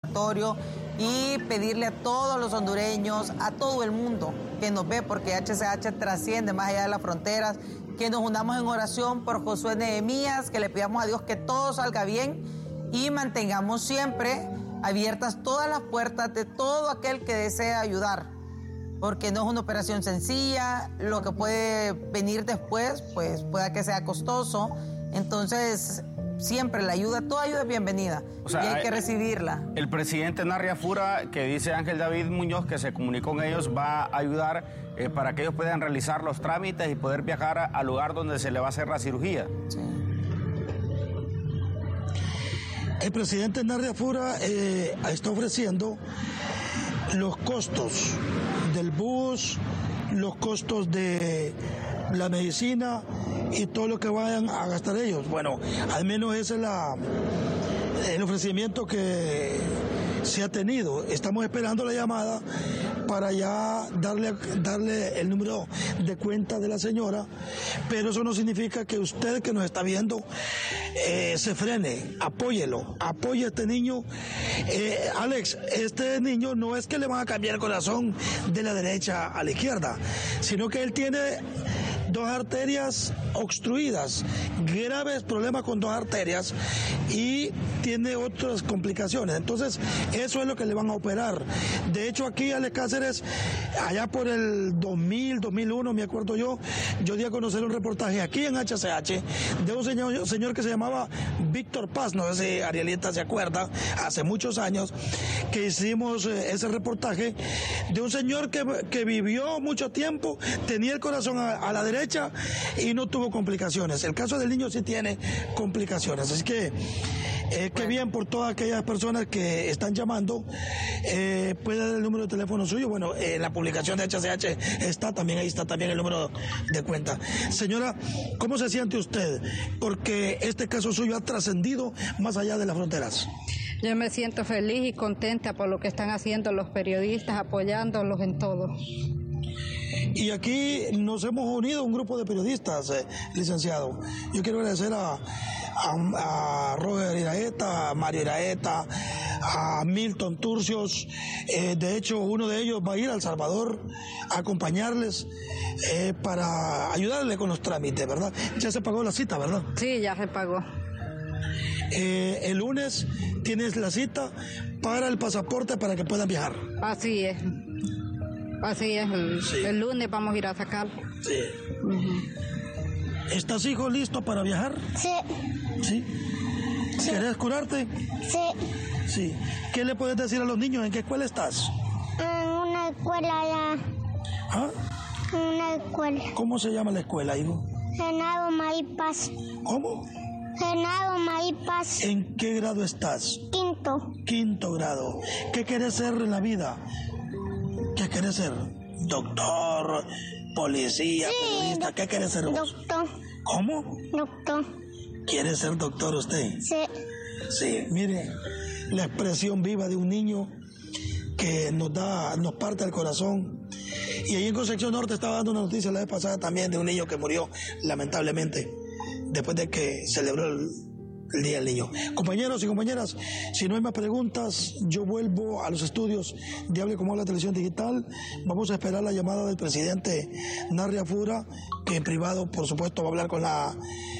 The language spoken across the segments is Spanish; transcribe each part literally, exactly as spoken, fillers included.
satisfactorio y pedirle a todos los hondureños, a todo el mundo que nos ve, porque H C H trasciende más allá de las fronteras, que nos unamos en oración por Josué Nehemías, que le pidamos a Dios que todo salga bien y mantengamos siempre abiertas todas las puertas de todo aquel que desea ayudar, porque no es una operación sencilla, lo que puede venir después, pues pueda que sea costoso, entonces siempre la ayuda, toda ayuda es bienvenida, o sea, y hay que recibirla. El presidente Narria Fura, que dice Ángel David Muñoz que se comunicó con ellos, va a ayudar eh, para que ellos puedan realizar los trámites y poder viajar a, al lugar donde se le va a hacer la cirugía. Sí. El presidente Narria Fura eh, está ofreciendo los costos del bus, los costos de la medicina y todo lo que vayan a gastar ellos. Bueno, al menos ese es la, el ofrecimiento que se ha tenido. Estamos esperando la llamada para ya darle, darle el número de cuenta de la señora, pero eso no significa que usted que nos está viendo eh, se frene. Apóyelo, apoye a este niño. Eh, Alex, este niño no es que le van a cambiar el corazón de la derecha a la izquierda, sino que él tiene dos arterias obstruidas, graves problemas con dos arterias y tiene otras complicaciones. Entonces, eso es lo que le van a operar. De hecho, aquí Alex Cáceres, allá por el dos mil, dos mil uno, me acuerdo yo, yo di a conocer un reportaje aquí en H C H de un señor, señor que se llamaba Víctor Paz, no sé si Arielita se acuerda, hace muchos años que hicimos eh, ese reportaje de un señor que, que vivió mucho tiempo, tenía el corazón a, a la derecha y no tuvo complicaciones. El caso del niño sí tiene complicaciones, así que eh, qué bien por todas aquellas personas que están llamando. Eh, puede dar el número de teléfono suyo. Bueno, en eh, la publicación de H C H está también, ahí está también el número de cuenta. Señora, ¿cómo se siente usted? Porque este caso suyo ha trascendido más allá de las fronteras. Yo me siento feliz y contenta por lo que están haciendo los periodistas, apoyándolos en todo. Y aquí nos hemos unido un grupo de periodistas, eh, licenciado. Yo quiero agradecer a, a, a Roger Iraeta, a Mario Iraeta, a Milton Turcios. Eh, de hecho, uno de ellos va a ir a El Salvador a acompañarles eh, para ayudarle con los trámites, ¿verdad? Ya se pagó la cita, ¿verdad? Sí, ya se pagó. Eh, el lunes tienes la cita para el pasaporte para que puedan viajar. Así es. Así es, el, sí. el lunes vamos a ir a sacar. Sí. Uh-huh. ¿Estás, hijo, listo para viajar? Sí. ¿Sí? Sí. ¿Querés curarte? Sí. Sí. ¿Qué le puedes decir a los niños? ¿En qué escuela estás? En una escuela allá. ¿Ah? En una escuela. ¿Cómo se llama la escuela, hijo? Genaro Maípaz. ¿Cómo? Genaro Maípaz. ¿En qué grado estás? Quinto. Quinto grado. ¿Qué quieres ser en la vida? ¿Qué quieres ser? ¿Doctor? ¿Policía? Sí, ¿Periodista? ¿Qué quieres ser vos? Doctor. ¿Cómo? Doctor. ¿Quiere ser doctor usted? Sí. Sí, mire, la expresión viva de un niño que nos da, nos parte el corazón. Y ahí en Concepción Norte estaba dando una noticia la vez pasada también de un niño que murió, lamentablemente, después de que celebró el, el Día del Niño. Compañeros y compañeras, si no hay más preguntas, yo vuelvo a los estudios de Hable Como Habla Televisión Digital. Vamos a esperar la llamada del presidente Narria Fura, que en privado, por supuesto, va a hablar con la,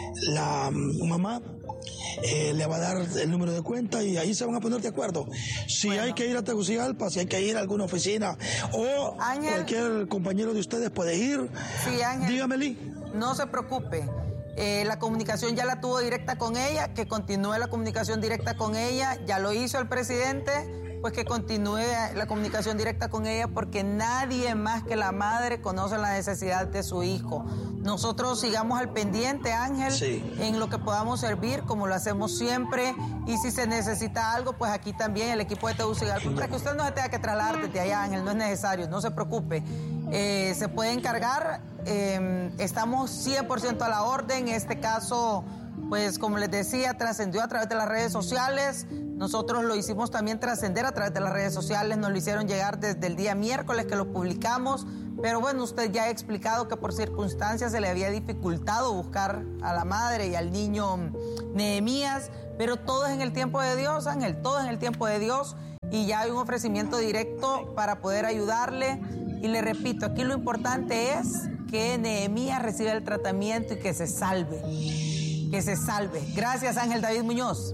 la mamá. Eh, le va a dar el número de cuenta y ahí se van a poner de acuerdo. Si bueno. hay que ir a Tegucigalpa, si hay que ir a alguna oficina o Ángel, cualquier compañero de ustedes puede ir. Sí, Ángel. Dígame, Lee. No se preocupe. Eh, la comunicación ya la tuvo directa con ella, que continúe la comunicación directa con ella, ya lo hizo el presidente, pues que continúe la comunicación directa con ella, porque nadie más que la madre conoce la necesidad de su hijo. Nosotros sigamos al pendiente, Ángel, sí. en lo que podamos servir, como lo hacemos siempre, y si se necesita algo, pues aquí también el equipo de Tegucigalpa, para que usted no se tenga que trasladar desde allá, Ángel, no es necesario, no se preocupe. Eh, se puede encargar, eh, estamos cien por ciento a la orden. Este caso, pues como les decía, trascendió a través de las redes sociales. Nosotros lo hicimos también trascender a través de las redes sociales, nos lo hicieron llegar desde el día miércoles que lo publicamos, pero bueno, usted ya ha explicado que por circunstancias se le había dificultado buscar a la madre y al niño Nehemías, pero todo es en el tiempo de Dios, Ángel, todo es en el tiempo de Dios. y ya hay un ofrecimiento directo para poder ayudarle. Y le repito, aquí lo importante es que Nehemías reciba el tratamiento y que se salve, que se salve. Gracias, Ángel David Muñoz.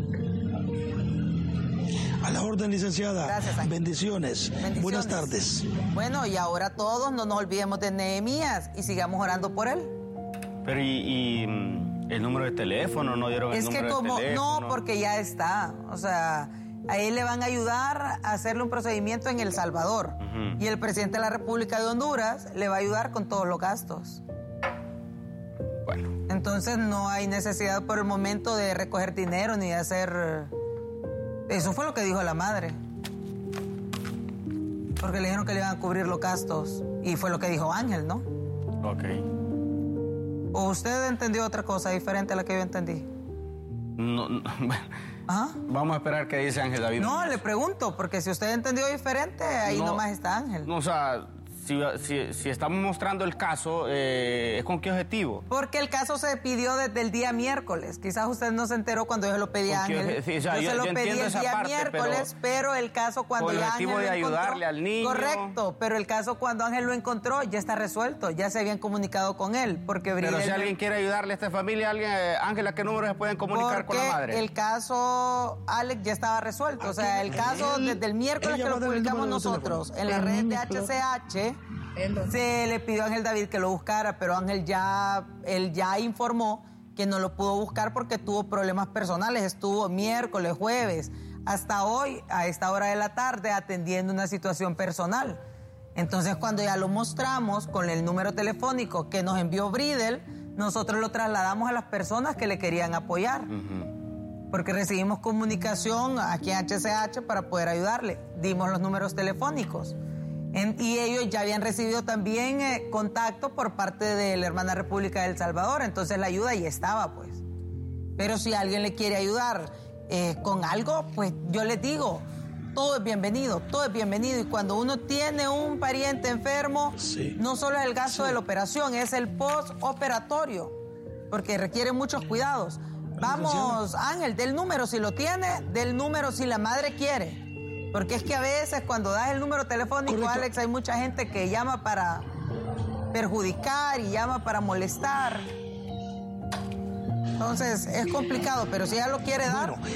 A la orden, licenciada. Gracias, Ángel. Bendiciones. Bendiciones. Buenas tardes. Bueno, y ahora todos no nos olvidemos de Nehemías y sigamos orando por él. Pero y, y mm, el número de teléfono, ¿no dieron el Es número que de como, teléfono? no, porque ya está, o sea, a él le van a ayudar a hacerle un procedimiento en El Salvador. Uh-huh. Y el presidente de la República de Honduras le va a ayudar con todos los gastos. Bueno. Entonces no hay necesidad por el momento de recoger dinero ni de hacer... Eso fue lo que dijo la madre. Porque le dijeron que le iban a cubrir los gastos. Y fue lo que dijo Ángel, ¿no? Ok. ¿O usted entendió otra cosa diferente a la que yo entendí? No, no, ¿Ah? Vamos a esperar qué dice Ángel David. No, le pregunto, porque si usted entendió diferente, ahí No, nomás está Ángel. No, o sea, si, si, si estamos mostrando el caso, eh, ¿es con qué objetivo? Porque el caso se pidió desde el día miércoles. Quizás usted no se enteró cuando yo se lo pedí a ¿Con qué Ángel. obje- sí, o sea, yo, yo- se lo yo pedí entiendo el esa día parte, miércoles, pero, el caso cuando con el ya objetivo Ángel de lo encontró- ayudarle al niño. Correcto, pero el caso cuando Ángel lo encontró ya está resuelto. Ya se habían comunicado con él. Porque Pero Bridel- si alguien quiere ayudarle a esta familia, alguien, eh, Ángel, ¿a qué número se pueden comunicar con la porque madre? el caso, Alex, ya estaba resuelto. O sea, el caso Él- desde el miércoles ella que va lo a dar el publicamos número de nosotros teléfono. en la El red de niño, H C H, ¿En dónde? se le pidió a Ángel David que lo buscara, pero Ángel ya, él ya informó que no lo pudo buscar porque tuvo problemas personales. Estuvo miércoles, jueves, hasta hoy, a esta hora de la tarde, atendiendo una situación personal. Entonces, cuando ya lo mostramos con el número telefónico que nos envió Bridel, nosotros lo trasladamos a las personas que le querían apoyar. Ujú. Porque recibimos comunicación aquí en H C H para poder ayudarle. Dimos los números telefónicos. En- y ellos ya habían recibido también eh, contacto por parte de la hermana República de El Salvador. Entonces la ayuda ya estaba, pues. Pero si alguien le quiere ayudar eh, con algo, pues yo les digo, todo es bienvenido, todo es bienvenido. Y cuando uno tiene un pariente enfermo, Sí. no solo es el gasto Sí. de la operación, es el postoperatorio, porque requiere muchos cuidados. Vamos, Ángel, del número si lo tiene, del número si la madre quiere. Porque es que a veces cuando das el número telefónico, Correcto. Alex, hay mucha gente que llama para perjudicar y llama para molestar. Entonces es complicado, pero si ella lo quiere dar, Bueno,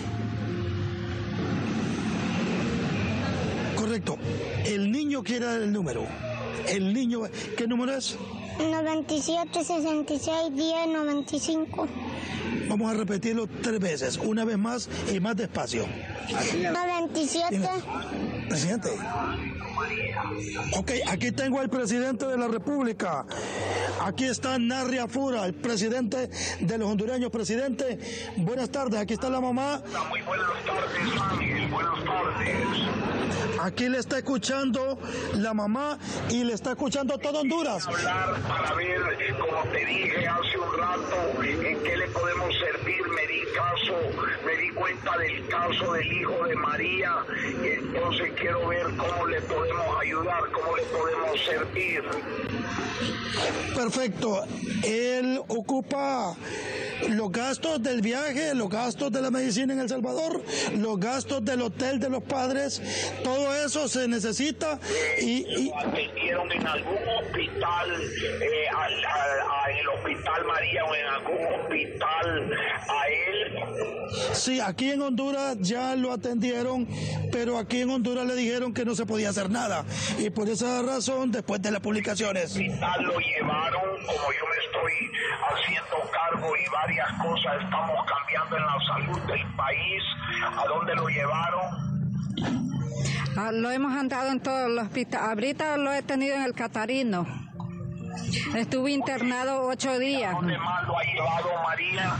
correcto. El niño quiere dar el número. El niño, ¿qué número es? noventa y siete, sesenta y seis, diez, noventa y cinco. Vamos a repetirlo tres veces, una vez más y más despacio. noventa y siete. Presidente. Ok, aquí tengo al presidente de la República. Aquí está Narria Fura, el presidente de los hondureños. Presidente, buenas tardes. Aquí está la mamá. Muy buenas tardes, Ángel. Buenas tardes. Aquí le está escuchando la mamá y le está escuchando todo Honduras. Hablar para ver, como te dije hace un rato, en qué le podemos servir. Me di caso, me di cuenta del caso del hijo de María y entonces quiero ver cómo le podemos ayudar, cómo le podemos servir. Perfecto. Él ocupa los gastos del viaje, los gastos de la medicina en El Salvador, los gastos del hotel de los padres. Todo eso se necesita y... y- ¿Lo atendieron en algún hospital, eh, al- al- a- en el Hospital María o en algún hospital a él? Sí, aquí en Honduras ya lo atendieron, pero aquí en Honduras le dijeron que no se podía hacer nada. Y por esa razón, después de las publicaciones... Hospital lo llevaron, como yo me estoy haciendo cargo y varias cosas estamos cambiando en la salud del país, ¿a dónde lo llevaron? Ah, lo hemos andado en todos los hospitales. Ahorita lo he tenido en el Catarino. Estuve internado ocho días. ¿Dónde más lo ha llevado María?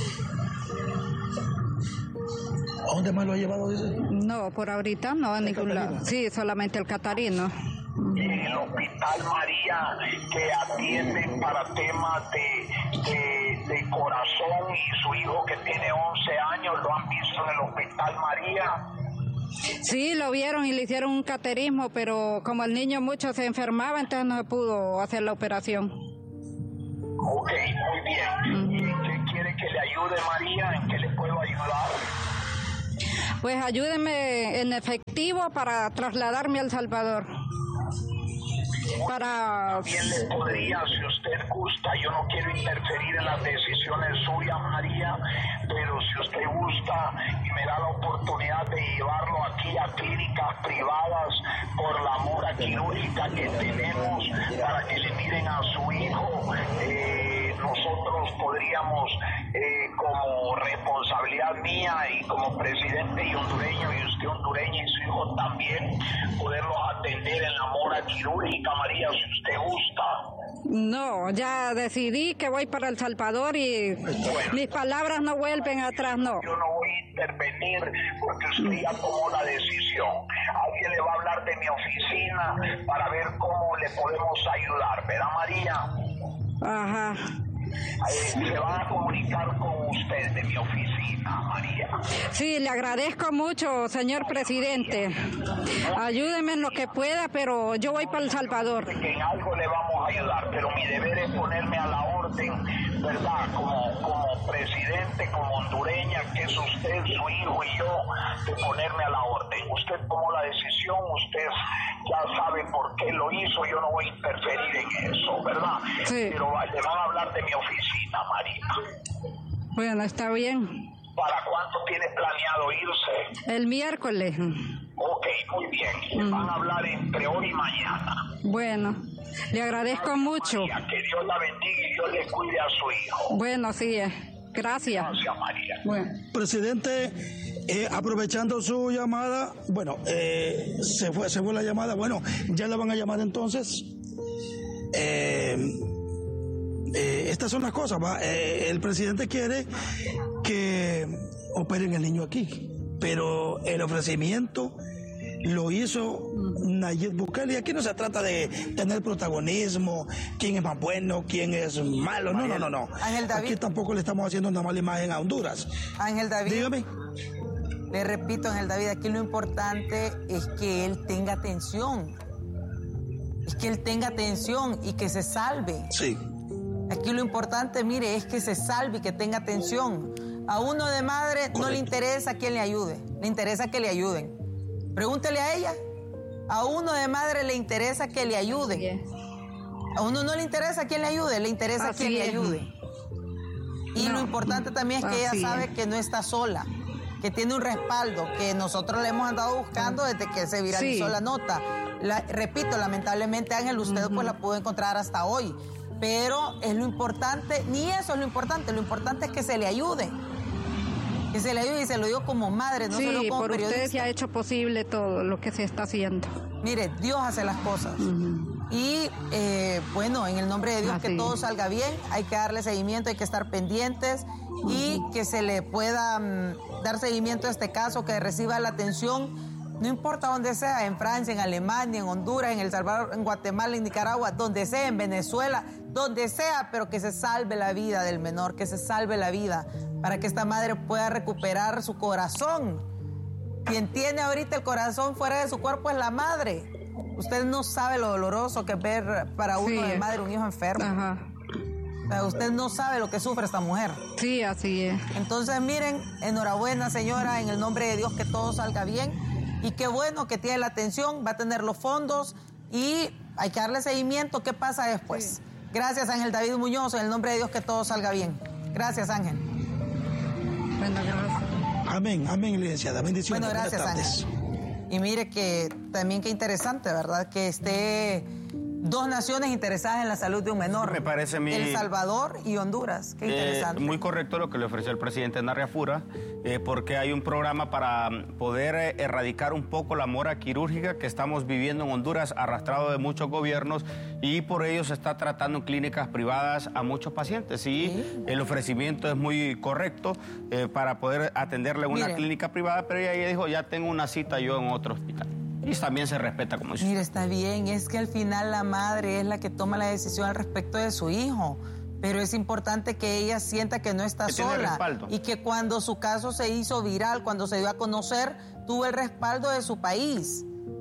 ¿A dónde más lo ha llevado, dice? No, por ahorita no, a ningún lado. Sí, solamente el Catarino. En el Hospital María, que atienden para temas de, de, de corazón, y su hijo que tiene once años lo han visto en el Hospital María. Sí, lo vieron y le hicieron un caterismo, pero como el niño mucho se enfermaba, entonces no se pudo hacer la operación. Ok, muy bien. ¿Y en qué quiere que le ayude María? ¿En qué le puedo ayudar? Pues ayúdenme en efectivo para trasladarme a El Salvador. Para... Bien le podría, si usted gusta, yo no quiero interferir en las decisiones suyas, María, pero si usted gusta y me da la oportunidad de llevarlo aquí a clínicas privadas por la mora quirúrgica que tenemos para que le miren a su hijo, eh, nosotros podríamos, eh, como responsabilidad mía y como presidente y hondureño, y usted hondureño y su hijo también, poderlos atender en la mora quirúrgica, María, si usted gusta. No, ya decidí que voy para El Salvador y bueno, mis palabras no vuelven atrás, no. Yo no voy a intervenir porque usted ya tomó la decisión. Alguien le va a hablar de mi oficina para ver cómo le podemos ayudar, ¿verdad, María? Ajá. Eh, se van a comunicar con usted de mi oficina, María. Sí, le agradezco mucho, señor presidente. Ayúdeme en lo que pueda, pero yo voy para El Salvador. Que en algo le vamos a ayudar, pero mi deber es ponerme a la orden, ¿verdad? Como, como presidente, como hondureña, que es usted, su hijo y yo, de ponerme a la orden. Usted tomó la decisión, usted ya sabe por qué lo hizo, yo no voy a interferir en eso, ¿verdad? Sí. Pero le van a hablar de mi oficina, María. Bueno, está bien. ¿Para cuánto tiene planeado irse? El miércoles. Ok, muy bien. Le van a hablar entre hoy y mañana. Bueno, le agradezco mucho. María, que Dios la bendiga y Dios le cuide a su hijo. Bueno, sí, gracias. Gracias, María. Bueno. Presidente, eh, aprovechando su llamada, bueno, eh, se fue, se fue la llamada, bueno, ya la van a llamar entonces. Eh, eh, estas son las cosas, ¿va? Eh, el presidente quiere que operen el niño aquí, pero el ofrecimiento lo hizo Nayib Bukele. Aquí no se trata de tener protagonismo, quién es más bueno, quién es malo, no, no, no, no. Ángel David. Aquí tampoco le estamos haciendo una mala imagen a Honduras. Ángel David. Dígame. Le repito, Ángel David, aquí lo importante es que él tenga atención. Es que él tenga atención y que se salve. Sí. Aquí lo importante, mire, es que se salve y que tenga atención. A uno de madre Correcto. No le interesa quién le ayude, le interesa que le ayuden. Pregúntele a ella. A uno de madre le interesa que le ayuden. A uno no le interesa quién le ayude, le interesa Así quién le es. ayude. Y No. lo importante también es que Así ella sabe es. que no está sola, que tiene un respaldo, que nosotros le hemos andado buscando desde que se viralizó Sí. la nota. La, repito, lamentablemente, Ángel, usted uh-huh. pues la pudo encontrar hasta hoy. Pero es lo importante, ni eso es lo importante, lo importante es que se le ayude. Que se le ayude, y se lo digo como madre, no sí, solo como por periodista. usted se ha hecho posible todo lo que se está haciendo. Mire, Dios hace las cosas. Uh-huh. Y eh, bueno, en el nombre de Dios, Así. que todo salga bien, hay que darle seguimiento, hay que estar pendientes uh-huh. y que se le pueda um, dar seguimiento a este caso, que reciba la atención. No importa dónde sea, en Francia, en Alemania, en Honduras, en El Salvador, en Guatemala, en Nicaragua, donde sea, en Venezuela, donde sea, pero que se salve la vida del menor, que se salve la vida, para que esta madre pueda recuperar su corazón. Quien tiene ahorita el corazón fuera de su cuerpo es la madre. Usted no sabe lo doloroso que es ver para uno sí. de madre un hijo enfermo. Ajá. O sea, usted no sabe lo que sufre esta mujer. Sí, así es. Entonces, miren, enhorabuena, señora, en el nombre de Dios, que todo salga bien. Y qué bueno que tiene la atención, va a tener los fondos y hay que darle seguimiento. ¿Qué pasa después? Sí. Gracias, Ángel David Muñoz, en el nombre de Dios, que todo salga bien. Gracias, Ángel. Bueno, gracias. Amén, amén, licenciada. Bendiciones. Bueno, gracias, Ángel. Y mire que también qué interesante, ¿verdad? Que esté dos naciones interesadas en la salud de un menor. Me parece a mí... El Salvador y Honduras. Qué interesante. Eh, muy correcto lo que le ofreció el presidente Narria Fura, eh, porque hay un programa para poder eh, erradicar un poco la mora quirúrgica que estamos viviendo en Honduras, arrastrado de muchos gobiernos, y por ello se está tratando en clínicas privadas a muchos pacientes. Y ¿Sí? el ofrecimiento es muy correcto eh, para poder atenderle a una Mire. clínica privada, pero ella dijo, ya tengo una cita yo en otro hospital. Y también se respeta como dice. Mire, está bien, es que al final la madre es la que toma la decisión al respecto de su hijo, pero es importante que ella sienta que no está que sola y que cuando su caso se hizo viral, cuando se dio a conocer, tuvo el respaldo de su país.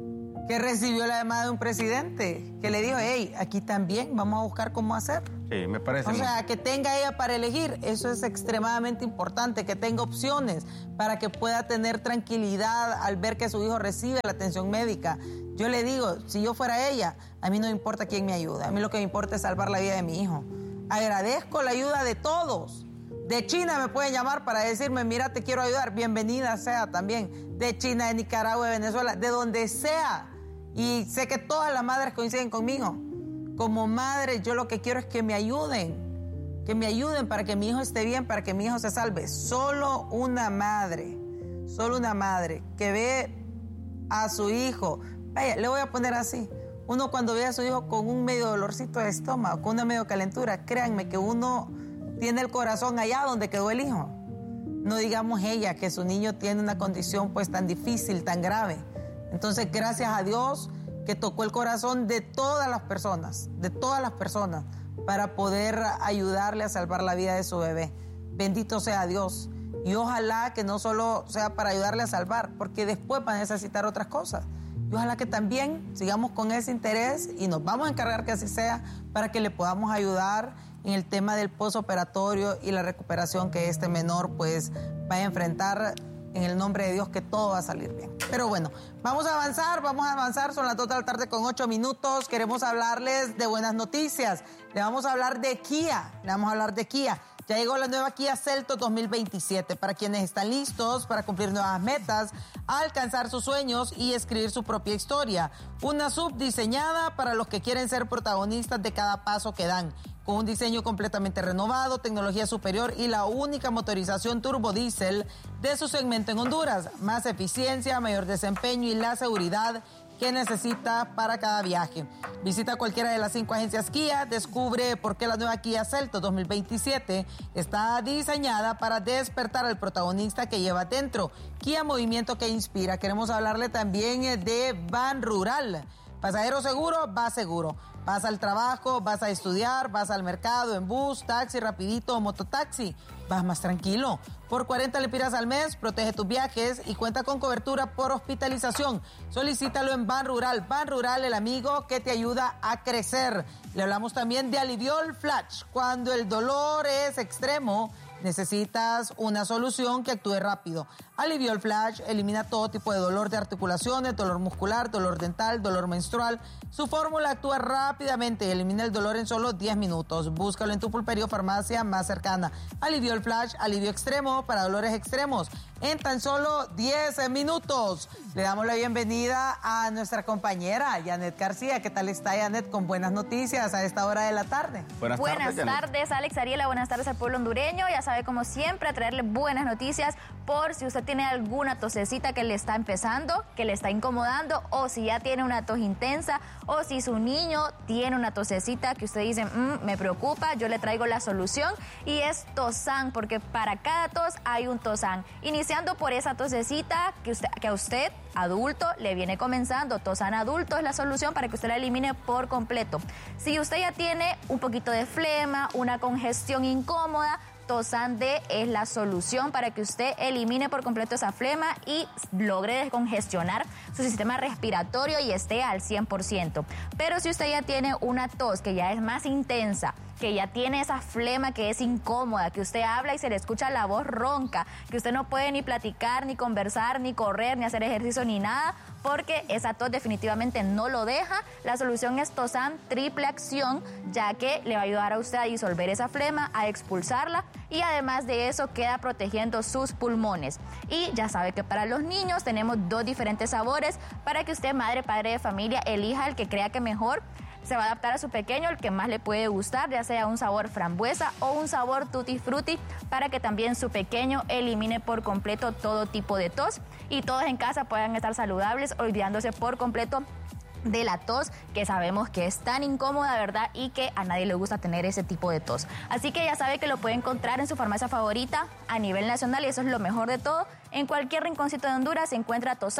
que recibió la llamada de un presidente, que le dijo, hey, aquí también vamos a buscar cómo hacer. Sí, me parece. O sea, que tenga ella para elegir, eso es extremadamente importante, que tenga opciones para que pueda tener tranquilidad al ver que su hijo recibe la atención médica. Yo le digo, si yo fuera ella, a mí no me importa quién me ayude, a mí lo que me importa es salvar la vida de mi hijo. Agradezco la ayuda de todos. De China me pueden llamar para decirme, mira, te quiero ayudar, bienvenida sea también. De China, de Nicaragua, de Venezuela, de donde sea. Y sé que todas las madres coinciden conmigo. Como madre, yo lo que quiero es que me ayuden, que me ayuden para que mi hijo esté bien, para que mi hijo se salve. Solo una madre, solo una madre que ve a su hijo, vaya, le voy a poner así, uno cuando ve a su hijo con un medio dolorcito de estómago, con una medio calentura, créanme que uno tiene el corazón allá donde quedó el hijo. No digamos ella, que su niño tiene una condición pues tan difícil, tan grave. Entonces, gracias a Dios que tocó el corazón de todas las personas, de todas las personas, para poder ayudarle a salvar la vida de su bebé. Bendito sea Dios. Y ojalá que no solo sea para ayudarle a salvar, porque después va a necesitar otras cosas. Y ojalá que también sigamos con ese interés y nos vamos a encargar que así sea para que le podamos ayudar en el tema del postoperatorio y la recuperación que este menor pues va a enfrentar. En el nombre de Dios, que todo va a salir bien. Pero bueno, vamos a avanzar, vamos a avanzar. Son las dos de la tarde con ocho minutos. Queremos hablarles de buenas noticias. Le vamos a hablar de Kia. Le vamos a hablar de Kia. Ya llegó la nueva Kia Seltos dos mil veintisiete para quienes están listos para cumplir nuevas metas, alcanzar sus sueños y escribir su propia historia. Una S U V diseñada para los que quieren ser protagonistas de cada paso que dan. Con un diseño completamente renovado, tecnología superior y la única motorización turbodiesel de su segmento en Honduras. Más eficiencia, mayor desempeño y la seguridad que necesita para cada viaje. Visita cualquiera de las cinco agencias Kia, descubre por qué la nueva Kia Seltos dos mil veintisiete está diseñada para despertar al protagonista que lleva dentro. Kia, movimiento que inspira. Queremos hablarle también de Van Rural. Pasajero seguro, vas seguro. Vas al trabajo, vas a estudiar, vas al mercado, en bus, taxi, rapidito o mototaxi. Vas más tranquilo. Por cuarenta lempiras al mes, protege tus viajes y cuenta con cobertura por hospitalización. Solicítalo en Ban Rural. Ban Rural, el amigo que te ayuda a crecer. Le hablamos también de Aliviol Flash. Cuando el dolor es extremo, necesitas una solución que actúe rápido. Aliviol Flash elimina todo tipo de dolor de articulaciones, dolor muscular, dolor dental, dolor menstrual. Su fórmula actúa rápidamente y elimina el dolor en solo diez minutos. Búscalo en tu pulpería o farmacia más cercana. Aliviol Flash, alivio extremo para dolores extremos en tan solo diez minutos. Le damos la bienvenida a nuestra compañera Janet García. ¿Qué tal está, Janet? Con buenas noticias a esta hora de la tarde. Buenas, buenas tardes, tardes, Alex Ariela. Buenas tardes al pueblo hondureño. Ya sabe, como siempre, traerle buenas noticias por si usted tiene alguna tosecita que le está empezando, que le está incomodando, o si ya tiene una tos intensa, o si su niño tiene una tosecita que usted dice, mmm, me preocupa, yo le traigo la solución, y es Tosan, porque para cada tos hay un Tosan. Iniciando por esa tosecita que, usted, que a usted, adulto, le viene comenzando. Tosan adulto es la solución para que usted la elimine por completo. Si usted ya tiene un poquito de flema, una congestión incómoda, Tosan D es la solución para que usted elimine por completo esa flema y logre descongestionar su sistema respiratorio y esté al cien por ciento. Pero si usted ya tiene una tos que ya es más intensa, que ya tiene esa flema que es incómoda, que usted habla y se le escucha la voz ronca, que usted no puede ni platicar, ni conversar, ni correr, ni hacer ejercicio, ni nada, porque esa tos definitivamente no lo deja, la solución es Tosan Triple Acción, ya que le va a ayudar a usted a disolver esa flema, a expulsarla, y además de eso queda protegiendo sus pulmones. Y ya sabe que para los niños tenemos dos diferentes sabores para que usted, madre, padre de familia, elija el que crea que mejor se va a adaptar a su pequeño, el que más le puede gustar, ya sea un sabor frambuesa o un sabor tutti frutti, para que también su pequeño elimine por completo todo tipo de tos y todos en casa puedan estar saludables, olvidándose por completo de la tos, que sabemos que es tan incómoda, ¿verdad? Y que a nadie le gusta tener ese tipo de tos. Así que ya sabe que lo puede encontrar en su farmacia favorita a nivel nacional, y eso es lo mejor de todo. En cualquier rinconcito de Honduras se encuentra Tosan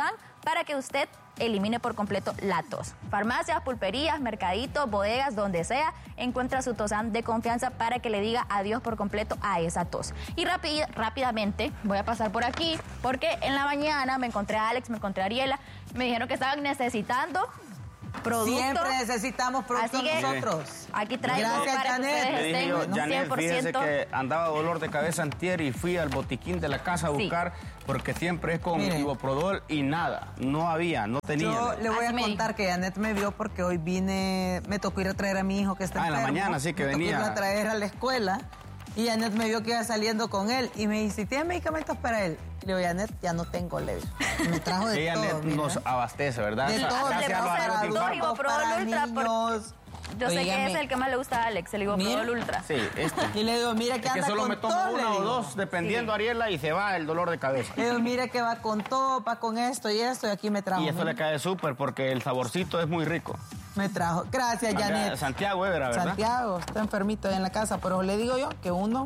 para que usted elimine por completo la tos. Farmacias, pulperías, mercaditos, bodegas, donde sea, encuentra su Tosan de confianza para que le diga adiós por completo a esa tos. Y rápid, rápidamente voy a pasar por aquí, porque en la mañana me encontré a Alex, me encontré a Ariela, me dijeron que estaban necesitando productos. Siempre necesitamos productos Así que nosotros. Aquí traigo Gracias, para Janet. que ustedes Le dije estén yo, un Janet, cien por fíjese ciento. que andaba dolor de cabeza antier y fui al botiquín de la casa a Sí. buscar, porque siempre es con Mire. Iboprodol y nada, no había, no tenía. Yo le voy Así a me contar que Janet me vio porque hoy vine, me tocó ir a traer a mi hijo que está Ah, en la enfermo. mañana, sí, que me tocó venía. irlo a traer a la escuela y Janet me vio que iba saliendo con él y me dice, ¿tienes medicamentos para él? Le digo, Janet, ya no tengo, le digo. Me trajo de Ella todo, mira. nos abastece, ¿verdad? De O sea, todo, acá le se puse habla de para los todo, infartos. Iboprodol para Ultra, por- niños. Yo sé que Óigame. es el que más le gusta a Alex, el Iboprodol Mira. Ultra. Sí, este. Y le digo, mira que Es que anda solo con me tomo todo, le una o digo. dos, dependiendo, Ariela, y se va el dolor de cabeza. Le digo, mira que va con todo, va con esto y esto, y aquí me trajo. Y eso mira. le cae súper porque el saborcito es muy rico. Me trajo. Gracias, Acá, Janet. Santiago Évera, ¿verdad? Santiago, está enfermito ahí en la casa, pero le digo yo que uno...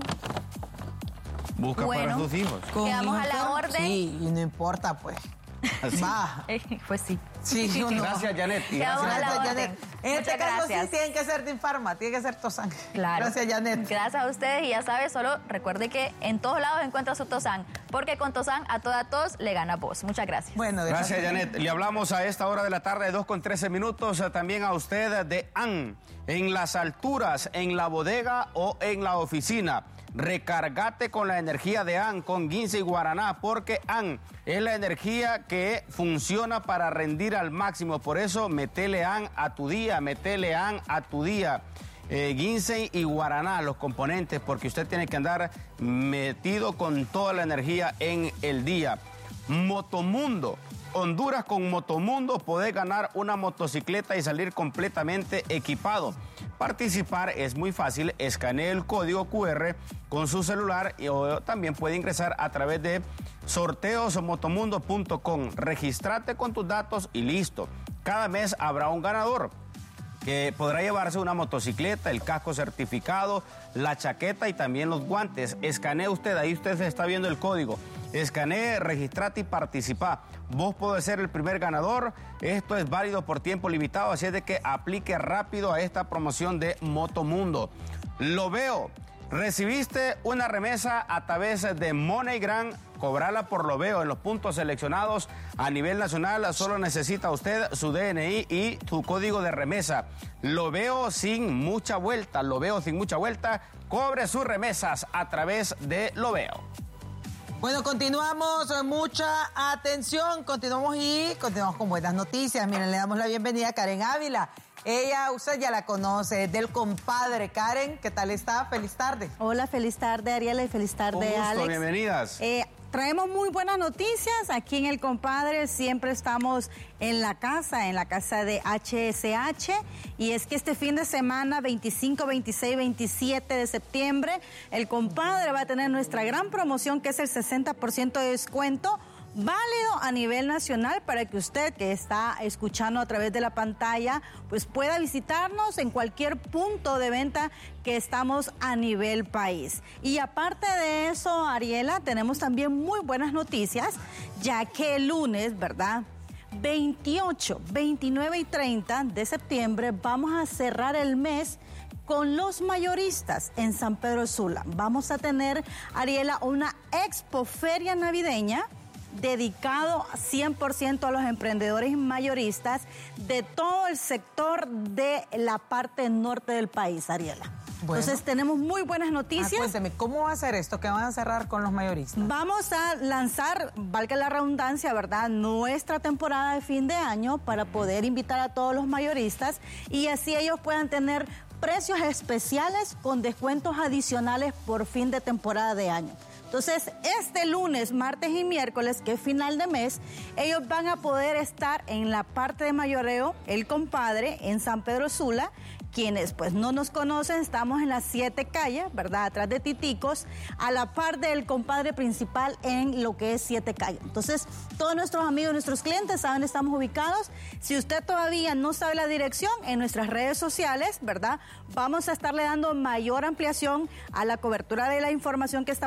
Busca Bueno. para sus hijos. con Quedamos hijo a la enfermo, orden. Sí, y no importa, pues. Va. Eh, pues sí. Sí, uno- Gracias, Janet. Y Quedamos gracias a la Gracias, orden. Janet. En este Muchas caso gracias. sí tienen que ser de Infarma, tiene que ser Tosan. Claro. Gracias, Janet. Gracias a ustedes y ya sabes, solo recuerde que en todos lados encuentra su Tosan, porque con Tosan a toda tos le gana voz. Muchas gracias. Bueno, de Gracias, verdad. Janet. Le hablamos a esta hora de la tarde, dos con trece minutos, eh, también a usted de A N, en las alturas, en la bodega o en la oficina. Recargate con la energía de A N, con Guince y Guaraná, porque A N es la energía que funciona para rendir al máximo. Por eso, metele A N a tu día, metele A N a tu día. Eh, Ginseng y Guaraná, los componentes, porque usted tiene que andar metido con toda la energía en el día. Motomundo. Honduras con Motomundo podés ganar una motocicleta y salir completamente equipado. Participar es muy fácil, escanee el código cu erre con su celular y o también puede ingresar a través de sorteos motomundo punto com. Registrate con tus datos y listo. Cada mes habrá un ganador que podrá llevarse una motocicleta, el casco certificado, la chaqueta y también los guantes. Escanee usted, ahí usted está viendo el código. Escanee, registrate y participa. Vos podés ser el primer ganador. Esto es válido por tiempo limitado, así es de que aplique rápido a esta promoción de Motomundo. Lo veo. Recibiste una remesa a través de MoneyGram, cobrala por Lo Veo en los puntos seleccionados a nivel nacional. Solo necesita usted su D N I y su código de remesa. Lo Veo sin mucha vuelta, Lo Veo sin mucha vuelta. Cobre sus remesas a través de Lo Veo. Bueno, continuamos, mucha atención, continuamos y continuamos con buenas noticias. Miren, le damos la bienvenida a Karen Ávila. Ella, usted ya la conoce, del compadre. Karen, ¿qué tal está? Feliz tarde. Hola, feliz tarde, Ariela, y feliz tarde, Un gusto, Alex. bienvenidas. Eh, traemos muy buenas noticias aquí en El Compadre. Siempre estamos en la casa, en la casa de H S H. Y es que este fin de semana, veinticinco, veintiséis, veintisiete de septiembre, El Compadre va a tener nuestra gran promoción, que es el sesenta por ciento de descuento, válido a nivel nacional, para que usted que está escuchando a través de la pantalla pues pueda visitarnos en cualquier punto de venta que estamos a nivel país. Y aparte de eso, Ariela, tenemos también muy buenas noticias, ya que el lunes, ¿verdad?, veintiocho, veintinueve y treinta de septiembre vamos a cerrar el mes con los mayoristas en San Pedro Sula. Vamos a tener, Ariela, una expo feria navideña dedicado cien por ciento a los emprendedores mayoristas de todo el sector de la parte norte del país, Ariela. Bueno. Entonces tenemos muy buenas Ah, noticias. cuénteme, ¿cómo va a ser esto? ¿Qué van a cerrar con los mayoristas? Vamos a lanzar, valga la redundancia, ¿verdad?, nuestra temporada de fin de año para poder invitar a todos los mayoristas y así ellos puedan tener precios especiales con descuentos adicionales por fin de temporada de año. Entonces, este lunes, martes y miércoles, que es final de mes, ellos van a poder estar en la parte de mayoreo, El Compadre, en San Pedro Sula. Quienes pues no nos conocen, estamos en las siete calles, ¿verdad?, atrás de Titicos, a la par del Compadre principal en lo que es siete calles. Entonces, todos nuestros amigos, nuestros clientes saben dónde estamos ubicados. Si usted todavía no sabe la dirección, en nuestras redes sociales, ¿verdad?, vamos a estarle dando mayor ampliación a la cobertura de la información que estamos dando a través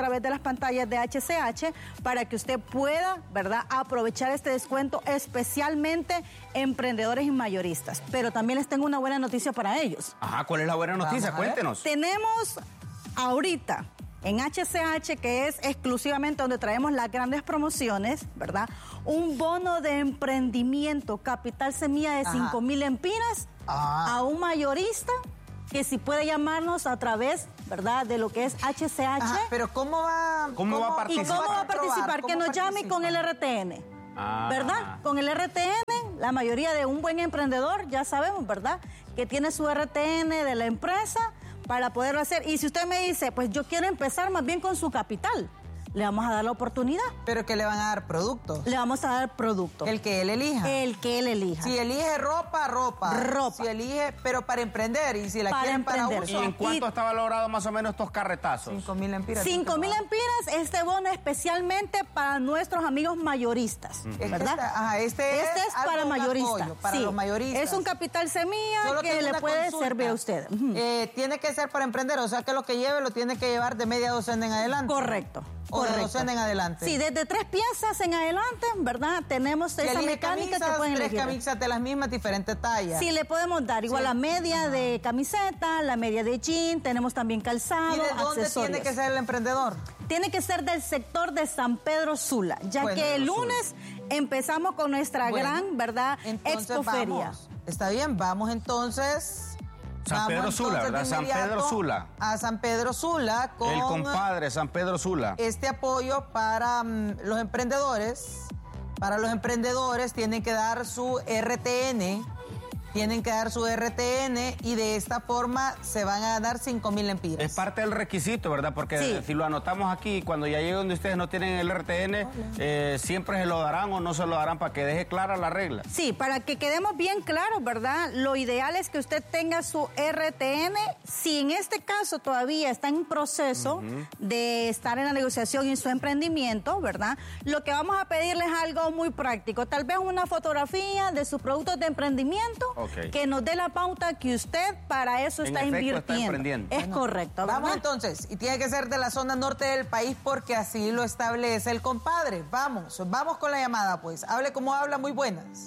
través de las pantallas de H C H para que usted pueda, ¿verdad?, aprovechar este descuento, especialmente emprendedores y mayoristas. Pero también les tengo una buena noticia para ellos. Ajá, ¿cuál es la buena noticia? Cuéntenos. Tenemos ahorita en H C H, que es exclusivamente donde traemos las grandes promociones, ¿verdad?, un bono de emprendimiento, capital semilla de cinco mil empiras ah. a un mayorista que si puede llamarnos a través, ¿verdad?, de lo que es H C H. Ajá, pero ¿cómo va, ¿Cómo, ¿cómo va a participar? ¿Y cómo va a participar? ¿Cómo que nos participa? llame con el R T N, ah. ¿verdad? Con el R T N, la mayoría de un buen emprendedor, ya sabemos, ¿verdad?, que tiene su R T N de la empresa para poderlo hacer. Y si usted me dice, pues yo quiero empezar más bien con su capital, le vamos a dar la oportunidad. ¿Pero que le van a dar productos? Le vamos a dar productos. El que él elija. El que él elija. Si elige ropa, ropa. Ropa. Si elige, pero para emprender. Y si la para quieren emprender. para ¿Y uso. en cuánto y, está valorado más o menos estos carretazos? Cinco mil empiras. Cinco mil empiras, este bono especialmente para nuestros amigos mayoristas, Es ¿verdad? Este, ajá, este, este es, es para mayoristas. Para sí. los mayoristas. Es un capital semilla Solo que le una puede consulta. servir a usted. Uh-huh. eh, tiene que ser para emprender, o sea que lo que lleve lo tiene que llevar de media docena en adelante. Correcto. O correcto. de docena en adelante. Sí, desde tres piezas en adelante, ¿verdad? Tenemos Si esa elige mecánica camisas, que pueden tres elegir. camisas de las mismas, diferentes tallas. Sí, le podemos dar igual Sí. la media Ajá. de camiseta, la media de jean, tenemos también calzado, ¿Y de dónde accesorios. tiene que ser el emprendedor? Tiene que ser del sector de San Pedro Sula, ya Bueno, que el lunes empezamos con nuestra Bueno, gran, ¿verdad?, entonces expoferia. vamos. Está bien, vamos entonces... San vamos Pedro Sula, entonces ¿verdad? de San inmediato Pedro Sula. A San Pedro Sula con... El compadre, San Pedro Sula. Este apoyo para um, los emprendedores. Para los emprendedores tienen que dar su R T N. Tienen que dar su R T N y de esta forma se van a ganar cinco mil empiras. Es parte del requisito, ¿verdad? Porque Sí. si lo anotamos aquí, cuando ya lleguen donde ustedes no tienen el R T N, eh, siempre se lo darán o no se lo darán para que deje clara la regla. Sí, para que quedemos bien claros, ¿verdad? Lo ideal es que usted tenga su R T N. Si en este caso todavía está en proceso uh-huh. de estar en la negociación en su emprendimiento, ¿verdad? Lo que vamos a pedirles es algo muy práctico. Tal vez una fotografía de sus productos de emprendimiento. Okay. Que nos dé la pauta que usted para eso en está efecto, invirtiendo. Está emprendiendo. Es bueno, correcto, ¿verdad? Vamos entonces, y tiene que ser de la zona norte del país porque así lo establece el compadre. Vamos, vamos con la llamada pues. Hable como habla, muy buenas.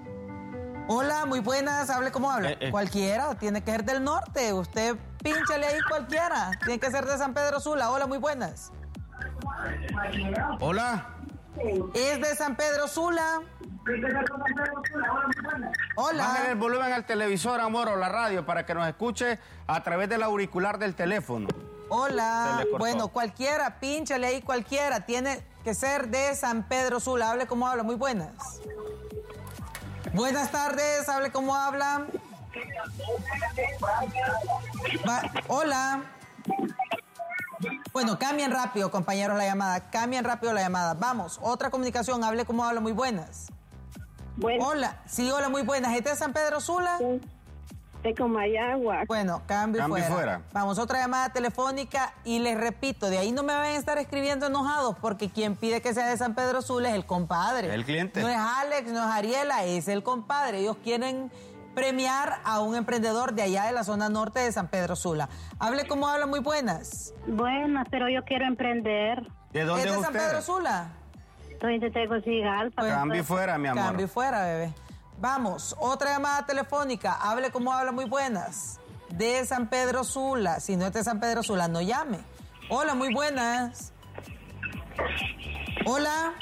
Hola, muy buenas, hable como habla. Eh, eh. Cualquiera, tiene que ser del norte. Usted pínchale ahí cualquiera. Tiene que ser de San Pedro Sula. Hola, muy buenas. Hola. Es de San Pedro Sula. Hola. Bájale el volumen al televisor, amor, o la radio para que nos escuche a través del auricular del teléfono. Hola. Bueno, cualquiera, pínchale ahí cualquiera. Tiene que ser de San Pedro Sula. Hable como habla. Muy buenas. Buenas tardes. Hable como habla. Va. Hola. Bueno, cambien rápido, compañeros, la llamada. Cambien rápido la llamada. Vamos, otra comunicación. Hable como habla. Muy buenas. Bueno. Hola. Sí, hola, muy buenas. ¿Este es San Pedro Sula? Sí. De Comayagua. Bueno, cambio, cambio fuera. fuera. Vamos, otra llamada telefónica y les repito, de ahí no me van a estar escribiendo enojados porque quien pide que sea de San Pedro Sula es el compadre. El cliente. No es Alex, no es Ariela, es el compadre. Ellos quieren premiar a un emprendedor de allá de la zona norte de San Pedro Sula. Hable como habla, muy buenas. Buenas, pero yo quiero emprender. ¿De dónde es es de usted? San Pedro Sula? Estoy de Tegucigalpa. Pues, cambio fuera, mi amor. Cambio fuera, bebé. Vamos, otra llamada telefónica. Hable como habla, muy buenas. De San Pedro Sula. Si no es de San Pedro Sula, no llame. Hola, muy buenas. Hola.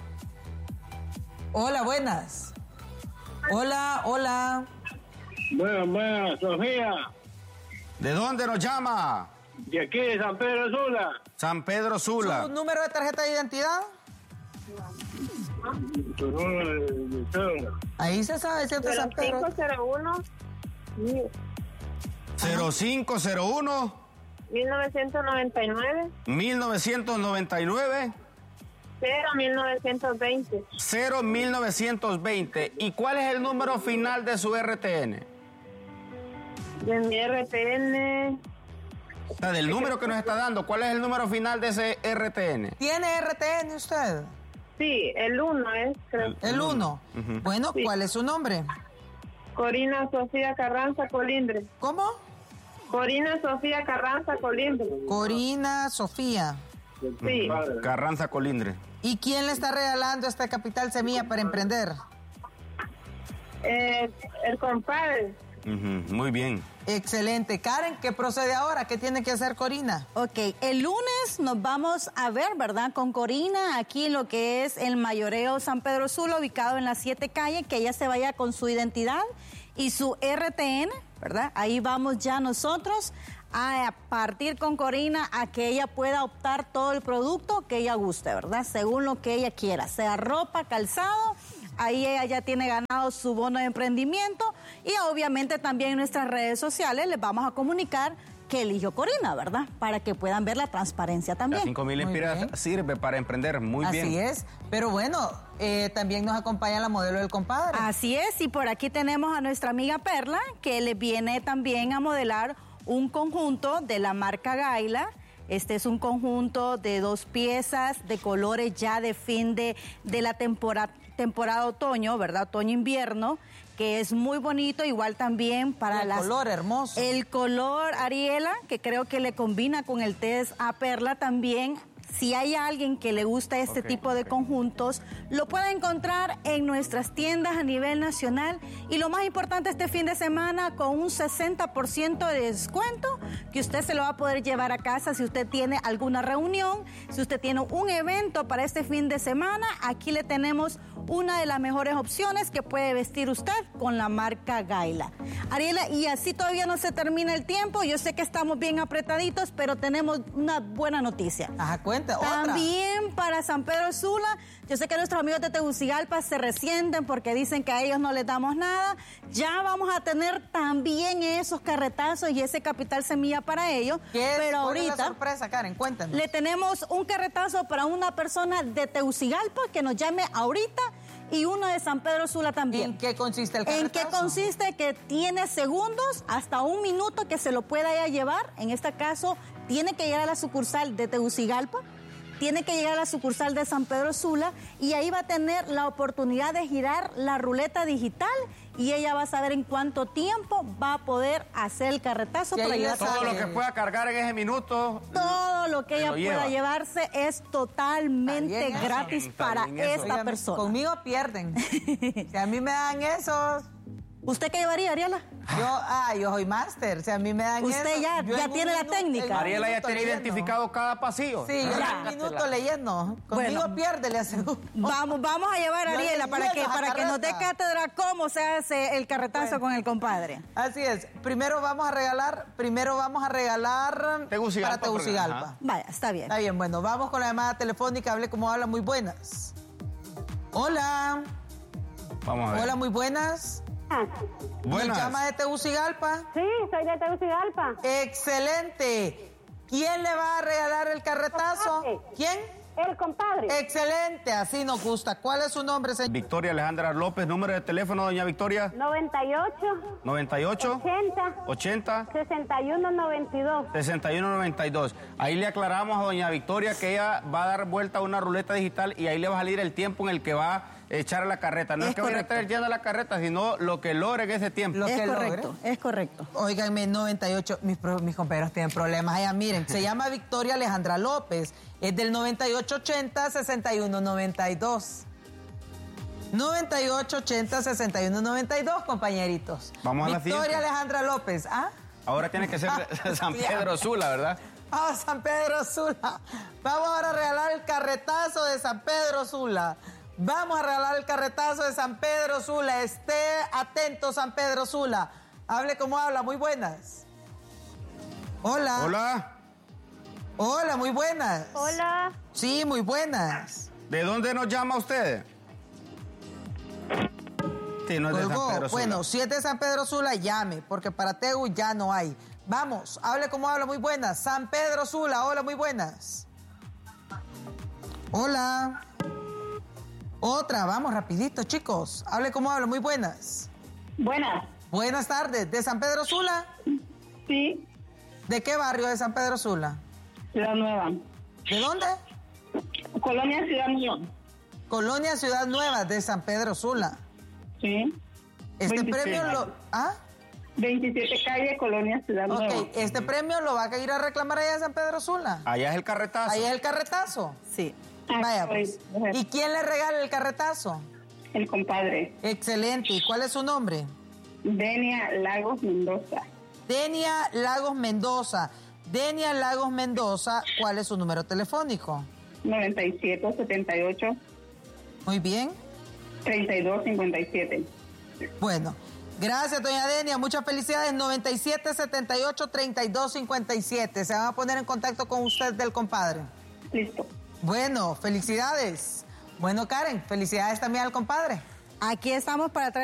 Hola, buenas. Hola, hola. Buenas, buenas, Sofía. ¿De dónde nos llama? De aquí, de San Pedro Sula. San Pedro Sula. ¿Su número de tarjeta de identidad? Ahí se sabe si es de San Pedro. cero cinco cero uno cero cinco cero uno mil novecientos noventa y nueve mil novecientos noventa y nueve cero mil novecientos veinte cero mil novecientos veinte. ¿Y cuál es el número final de su R T N? De mi R T N. O sea, del número que nos está dando, ¿cuál es el número final de ese R T N? ¿Tiene R T N usted? Sí, el uno es, creo. El uno. Uh-huh. Bueno, sí. ¿Cuál es su nombre? Corina Sofía Carranza Colindre. ¿Cómo? Corina Sofía Carranza Colindre. Corina Sofía. Sí. Carranza Colindres. ¿Y quién le está regalando esta Capital Semilla para emprender? Eh, el compadre. Uh-huh. Muy bien. Excelente. Karen, ¿qué procede ahora? ¿Qué tiene que hacer Corina? Ok, el lunes nos vamos a ver, ¿verdad? Con Corina, aquí en lo que es el mayoreo San Pedro Sula, ubicado en las siete calles, que ella se vaya con su identidad y su R T N, ¿verdad? Ahí vamos ya nosotros a partir con Corina a que ella pueda optar todo el producto que ella guste, ¿verdad? Según lo que ella quiera, sea ropa, calzado. Ahí ella ya tiene ganado su bono de emprendimiento y obviamente también en nuestras redes sociales les vamos a comunicar que eligió Corina, ¿verdad? Para que puedan ver la transparencia también. Las cinco mil empiras sirve para emprender, muy Así bien. Así es, pero bueno, eh, también nos acompaña la modelo del compadre. Así es, y por aquí tenemos a nuestra amiga Perla, que le viene también a modelar un conjunto de la marca Gaila. Este es un conjunto de dos piezas de colores ya de fin de, de la temporada, temporada otoño, ¿verdad? Otoño-invierno, que es muy bonito, igual también para el las... El color hermoso. El color Ariela, que creo que le combina con el test a Perla también. Si hay alguien que le gusta este okay, tipo de okay. conjuntos, lo puede encontrar en nuestras tiendas a nivel nacional y lo más importante este fin de semana con un sesenta por ciento de descuento que usted se lo va a poder llevar a casa si usted tiene alguna reunión, si usted tiene un evento para este fin de semana, aquí le tenemos una de las mejores opciones que puede vestir usted con la marca Gaila. Ariela, y así todavía no se termina el tiempo, yo sé que estamos bien apretaditos, pero tenemos una buena noticia. Ajá, cuenta, También otra. También para San Pedro Sula, yo sé que nuestros amigos de Tegucigalpa se resienten porque dicen que a ellos no les damos nada. Ya vamos a tener también esos carretazos y ese Capital Semilla para ellos. ¿Qué es? Pero ¿Cuál ahorita es la sorpresa, Karen? Cuéntanos. Le tenemos un carretazo para una persona de Tegucigalpa que nos llame ahorita y uno de San Pedro Sula también. ¿En qué consiste el carretazo? ¿En qué consiste? Que tiene segundos, hasta un minuto que se lo pueda ya llevar. En este caso, tiene que llegar a la sucursal de Tegucigalpa, tiene que llegar a la sucursal de San Pedro Sula y ahí va a tener la oportunidad de girar la ruleta digital y ella va a saber en cuánto tiempo va a poder hacer el carretazo Sí, para ahí le llevar Todo lo que pueda cargar en ese minuto. todo lo que Se ella lo pueda lleva. llevarse es totalmente Está bien eso. gratis Está para bien eso. esta Oigan, persona. Conmigo pierden. Si a mí me dan esos, ¿Usted qué llevaría, Ariela? yo, ah, yo soy máster. Si a mí me dan Usted eso, ya- yo ya en un tiene la minuto- técnica. en un Ariela ya minuto tiene le lleno. identificado cada pasillo. Sí, yo en Ya. un minuto leyendo. Conmigo Bueno. pierde, le aseguro. Vamos, vamos a llevar a Yo Ariela le para que, lleno esa para que nos dé carreta. cátedra cómo se hace el carretazo Bueno. con el compadre. Así es. Primero vamos a regalar, primero vamos a regalar Tegucigalpa, para Tegucigalpa. porque- ajá. Vaya, está bien. Está bien, bueno, vamos con la llamada telefónica. Hable como habla, muy buenas. Hola. Vamos a ver. Hola, muy buenas. Buenas. ¿Nos llama de Tegucigalpa? Sí, soy de Tegucigalpa. Excelente. ¿Quién le va a regalar el carretazo? Compadre. ¿Quién? El compadre. Excelente, así nos gusta. ¿Cuál es su nombre, señor? Victoria Alejandra López, número de teléfono, doña Victoria. noventa y ocho, noventa y ocho, ochenta, ochenta, sesenta y uno, noventa y dos. sesenta y uno noventa y dos. Ahí le aclaramos a doña Victoria que ella va a dar vuelta a una ruleta digital y ahí le va a salir el tiempo en el que va a echar a la carreta. No es, Es que vaya a correcto. estar echando la carreta, sino lo que logre en ese tiempo. Lo Es que correcto, logre. es correcto. Óiganme, noventa y ocho, mis, pro- mis compañeros tienen problemas allá, miren, se llama Victoria Alejandra López, es del noventa y ocho ochenta, sesenta y uno noventa y dos. noventa y ocho ochenta, sesenta y uno noventa y dos, compañeritos. Vamos a la Victoria siguiente. Alejandra López, ¿ah? Ahora tiene que ser de San Pedro Sula, ¿verdad? Ah, San Pedro Sula. Vamos ahora a regalar el carretazo de San Pedro Sula. Vamos a regalar el carretazo de San Pedro Sula. Esté atento, San Pedro Sula. Hable como habla, muy buenas. Hola. Hola. Hola, muy buenas. Hola. Sí, muy buenas. ¿De dónde nos llama usted? Sí, no es de San Colgó. Pedro Sula. Bueno, si es de San Pedro Sula, llame, porque para Tegu ya no hay. Vamos, hable como habla, muy buenas. San Pedro Sula, hola, muy buenas. Hola. Otra, vamos, rapidito, chicos. Hable como habla, muy buenas. Buenas. Buenas tardes, ¿de San Pedro Sula? Sí, ¿De qué barrio de San Pedro Sula? Ciudad Nueva. ¿De dónde? Colonia Ciudad Nueva. Colonia Ciudad Nueva de San Pedro Sula. Sí. Este veintiséis. premio lo... ¿Ah? veintisiete calle, Colonia Ciudad Nueva. Ok, ¿este premio lo va a ir a reclamar allá en San Pedro Sula? Allá es el carretazo. ¿Allá es el carretazo? Sí. Vaya, pues. ¿Y quién le regala el carretazo? El compadre. Excelente. ¿Y cuál es su nombre? Denia Lagos Mendoza. Denia Lagos Mendoza. Denia Lagos Mendoza, ¿cuál es su número telefónico? noventa y siete setenta y ocho. Muy bien. treinta y dos cincuenta y siete. Bueno, gracias, doña Denia. Muchas felicidades. noventa y siete setenta y ocho, treinta y dos cincuenta y siete. Se van a poner en contacto con usted del compadre. Listo. Bueno, felicidades. Bueno, Karen, felicidades también al compadre. Aquí estamos para traer